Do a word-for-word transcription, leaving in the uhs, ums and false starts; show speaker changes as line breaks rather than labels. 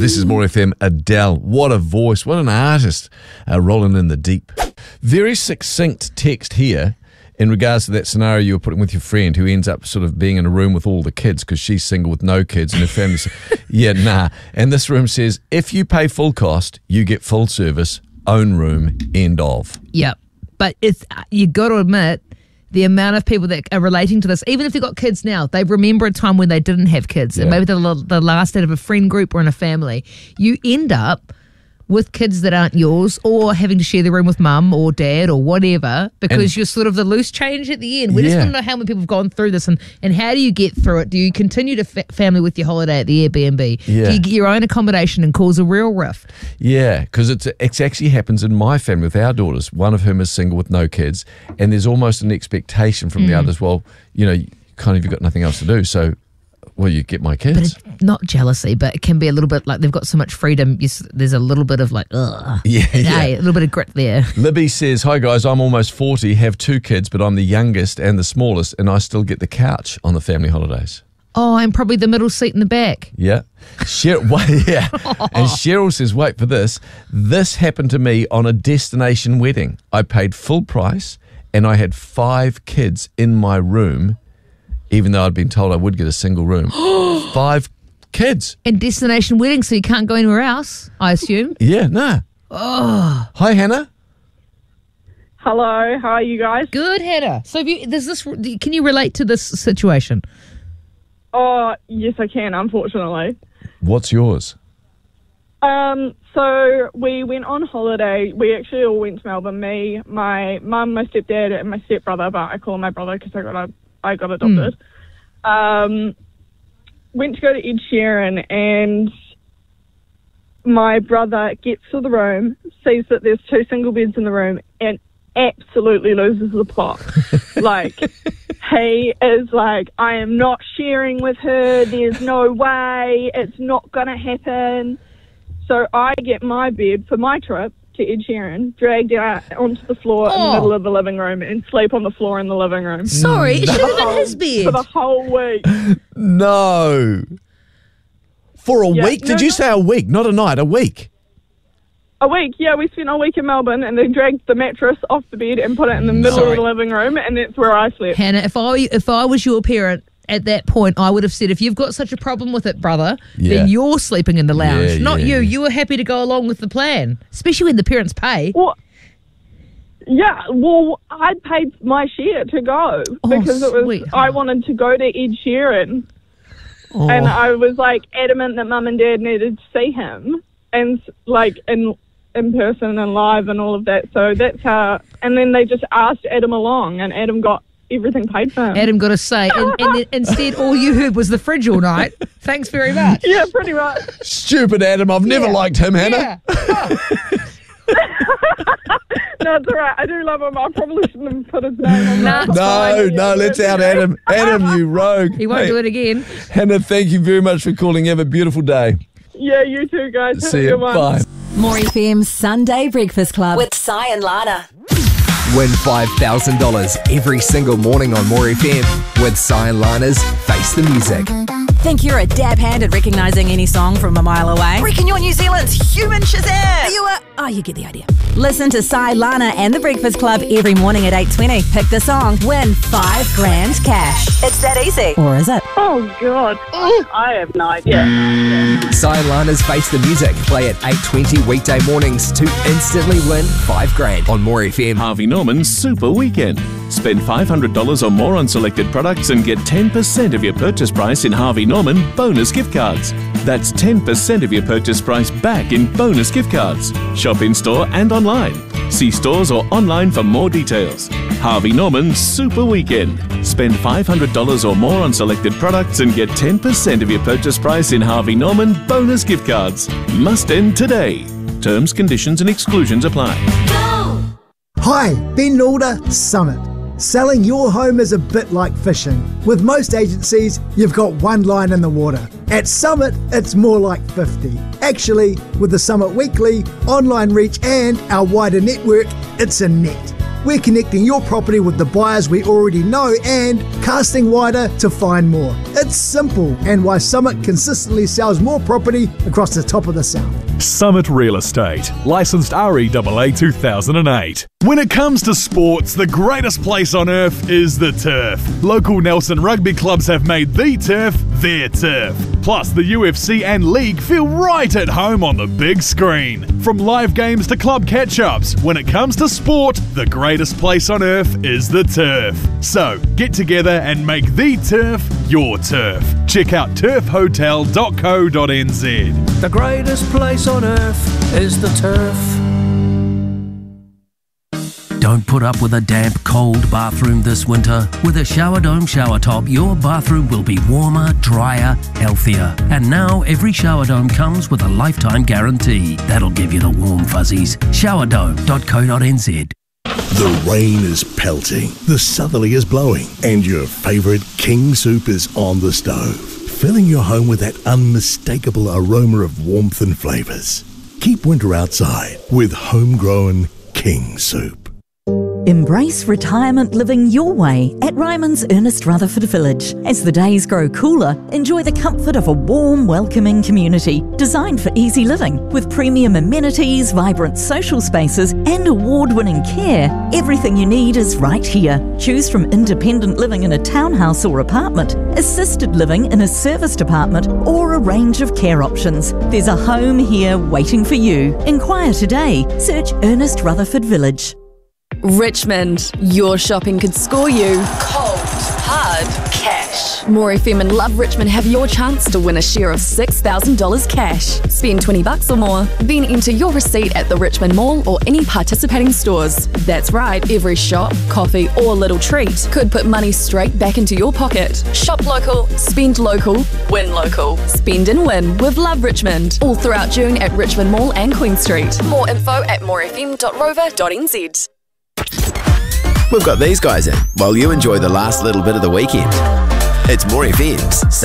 This is More F M. Adele. What a voice. What an artist. Uh, rolling in the deep. Very succinct text here in regards to that scenario you were putting with your friend who ends up sort of being in a room with all the kids because she's single with no kids and her family's... yeah, nah. And this room says, if you pay full cost, you get full service, own room, end of.
Yep. But it's you got to admit, the amount of people that are relating to this, even if they've got kids now, they remember a time when they didn't have kids, yeah. and maybe they're the last out of a friend group or in a family. You end up with kids that aren't yours, or having to share the room with mum or dad or whatever, because and you're sort of the loose change at the end. We yeah. just want to know how many people have gone through this, and, and how do you get through it? Do you continue to fa- family with your holiday at the Airbnb?
Yeah.
Do you get your own accommodation and cause a real rift?
Yeah, because it's it actually happens in my family with our daughters, one of whom is single with no kids, and there's almost an expectation from mm. the others, well, you know, kind of you've got nothing else to do, so... Well, you get my kids.
But it's not jealousy, but it can be a little bit like they've got so much freedom. You, there's a little bit of like, ugh.
Yeah, yeah.
A little bit of grit there.
Libby says, hi guys, I'm almost forty, have two kids, but I'm the youngest and the smallest, and I still get the couch on the family holidays.
Oh, and probably the middle seat in the back.
Yeah. Cheryl, wait, yeah. And Cheryl says, wait for this. This happened to me on a destination wedding. I paid full price, and I had five kids in my room, even though I'd been told I would get a single room. Five kids.
And destination wedding, so you can't go anywhere else, I assume?
Yeah, nah.
Oh.
Hi, Hannah.
Hello, how are you guys?
Good, Hannah. So have you, there's this, can you relate to this situation?
Oh, yes, I can, unfortunately.
What's yours?
Um, so we went on holiday. We actually all went to Melbourne. Me, my mum, my stepdad, and my stepbrother, but I call him my brother because I got a I got adopted. Mm. Um, went to go to Ed Sheeran, and my brother gets to the room, sees that there's two single beds in the room, and absolutely loses the plot. Like, he is like, I am not sharing with her. There's no way. It's not going to happen. So I get my bed for my trip to Ed Sheeran, dragged out onto the floor oh. in the middle of the living room, and sleep on the floor in the living room.
Sorry, it should have been his bed.
For the whole week.
No. For a
yeah,
week? Did
no,
you
no.
say a week? Not a night, a week?
A week, yeah. We spent a week in Melbourne, and they dragged the mattress off the bed and put it in the middle
Sorry.
of the living room, and that's where I slept.
Hannah, if I if I was your parent at that point, I would have said, if you've got such a problem with it, brother,
yeah.
then you're sleeping in the lounge,
yeah,
not
yeah,
you.
yeah.
You were happy to go along with the plan, especially when the parents pay.
Well, yeah, well, I paid my share to go
oh,
because it was
sweet.
I wanted to go to Ed Sheeran,
oh.
and I was like adamant that mum and dad needed to see him, and like in in person and live and all of that. So that's how. And then they just asked Adam along, and Adam got everything paid for him.
Adam got a say, and, and then instead all you heard was the fridge all night. Thanks very much.
Yeah, pretty much.
Stupid Adam. I've never
yeah.
liked him, Hannah.
Yeah. Oh.
No, it's all right. I do love him. I probably shouldn't have put his name on
Nah,
that.
No, no, let's out Adam. Adam, you rogue.
He won't
Hey,
do it again.
Hannah, thank you very much for calling. Have a beautiful day.
Yeah, you too, guys. Have
See
a
you.
good one.
Bye.
More F M's Sunday Breakfast Club with Si and Lana.
Win five thousand dollars every single morning on More F M with Si and Lana's Face the Music.
Think you're a dab hand at recognising any song from a mile away? Reckon you're New Zealand's human Shazam? Are you a... Oh, you get the idea. Listen to Si, Lana and the Breakfast Club every morning at eight twenty. Pick the song, win five grand cash. It's that easy. Or is it?
Oh, God. I have no idea.
Si and Lana's Face the Music. Play at eight twenty weekday mornings to instantly win five grand on More F M.
Harvey Norman's Super Weekend. Spend five hundred dollars or more on selected products and get ten percent of your purchase price in Harvey Norman bonus gift cards. That's ten percent of your purchase price back in bonus gift cards. Shop in store and online. See stores or online for more details. Harvey Norman's Super Weekend. Spend five hundred dollars or more on selected products and get ten percent of your purchase price in Harvey Norman bonus gift cards. Must end today. Terms, conditions and exclusions apply.
Hi, Ben Alder, Summit. Selling your home is a bit like fishing. With most agencies, you've got one line in the water. At Summit, it's more like fifty. Actually, with the Summit Weekly, online reach and our wider network, it's a net. we're connecting your property with the buyers we already know and casting wider to find more. It's simple, and why Summit consistently sells more property across the top of the South.
Summit Real Estate, licensed R E A A two thousand eight. When it comes to sports, the greatest place on earth is the turf. Local Nelson rugby clubs have made the turf their turf. Plus, the U F C and league feel right at home on the big screen. From live games to club catch-ups, when it comes to sport, the greatest place on earth is the turf. So, get together and make the turf your turf. Check out turf hotel dot co dot n z.
The greatest place on earth is the turf. Don't put up with a damp, cold bathroom this winter. With a Shower Dome shower top, your bathroom will be warmer, drier, healthier. And now every Shower Dome comes with a lifetime guarantee. That'll give you the warm fuzzies. shower dome dot co dot n z.
The rain is pelting, the southerly is blowing, and your favourite King Soup is on the stove, filling your home with that unmistakable aroma of warmth and flavours. Keep winter outside with homegrown King Soup.
Embrace retirement living your way at Ryman's Ernest Rutherford Village. As the days grow cooler, enjoy the comfort of a warm, welcoming community designed for easy living. With premium amenities, vibrant social spaces and award-winning care, everything you need is right here. Choose from independent living in a townhouse or apartment, assisted living in a serviced apartment, or a range of care options. There's a home here waiting for you. Inquire today. Search Ernest Rutherford Village.
Richmond, your shopping could score you cold, hard cash. More F M and Love Richmond have your chance to win a share of six thousand dollars cash. Spend twenty bucks or more, then enter your receipt at the Richmond Mall or any participating stores. That's right, every shop, coffee or little treat could put money straight back into your pocket. Shop local, spend local, win local. Spend and win with Love Richmond. All throughout June at Richmond Mall and Queen Street. More info at more f m dot rover dot n z.
We've got these guys in while you enjoy the last little bit of the weekend. It's More F M's